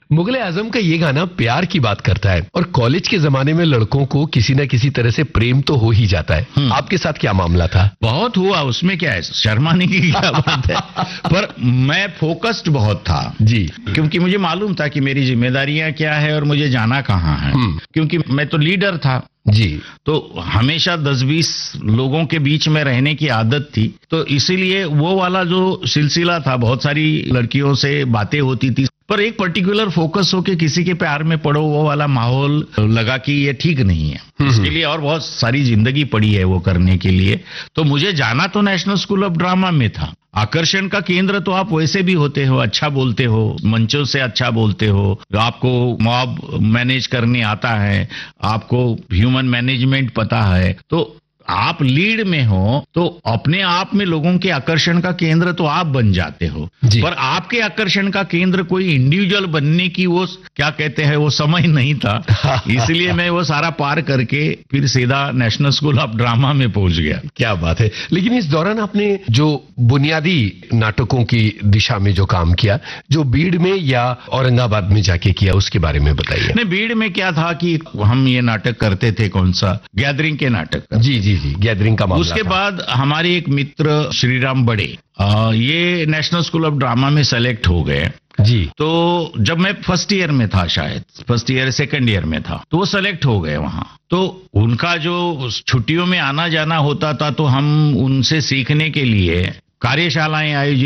मुगले आजम का ये गाना प्यार की बात करता है और कॉलेज के जमाने में लड़कों को किसी न किसी तरह से प्रेम तो हो ही जाता है। आपके साथ क्या मामला था? बहुत हुआ, उसमें क्या है, शर्माने की क्या बात है। पर मैं फोकस्ड बहुत था जी, क्योंकि मुझे मालूम था कि मेरी जिम्मेदारियां क्या है और मुझे जाना कहाँ है। क्योंकि मैं तो लीडर था जी, तो हमेशा 10-20 लोगों के बीच में रहने की आदत थी, तो इसीलिए वो वाला जो सिलसिला था, बहुत सारी लड़कियों से बातें होती थी, पर एक पर्टिकुलर फोकस होके किसी के प्यार में पड़ो, वो वाला माहौल लगा कि ये ठीक नहीं है। इसके लिए और बहुत सारी जिंदगी पड़ी है वो करने के लिए। तो मुझे जाना तो नेशनल स्कूल ऑफ ड्रामा में था। आकर्षण का केंद्र तो आप वैसे भी होते हो, अच्छा बोलते हो, मंचों से अच्छा बोलते हो, आपको मॉब मैनेज करने आता है, आपको ह्यूमन मैनेजमेंट पता है, तो आप लीड में हो तो अपने आप में लोगों के आकर्षण का केंद्र तो आप बन जाते हो। पर आपके आकर्षण का केंद्र कोई इंडिविजुअल बनने की वो क्या कहते हैं वो समय नहीं था। इसलिए मैं वो सारा पार करके फिर सीधा नेशनल स्कूल ऑफ ड्रामा में पहुंच गया। क्या बात है। लेकिन इस दौरान आपने जो बुनियादी नाटकों की दिशा में जो काम किया, जो बीड़ में या औरंगाबाद में जाके किया, उसके बारे में बताइए। नहीं, बीड़ में क्या था कि हम ये नाटक करते थे, कौन सा, गैदरिंग के नाटक। जी जी जी, गैदरिंग का मामला। उसके बाद हमारे एक मित्र श्रीराम बड़े, ये नेशनल स्कूल ऑफ ड्रामा में सेलेक्ट हो गए जी। तो जब मैं फर्स्ट ईयर में था, शायद फर्स्ट ईयर सेकंड ईयर में था, तो वो सेलेक्ट हो गए वहां। तो उनका जो छुट्टियों में आना जाना होता था, तो हम उनसे सीखने के लिए कार्यशालाएं आयोजित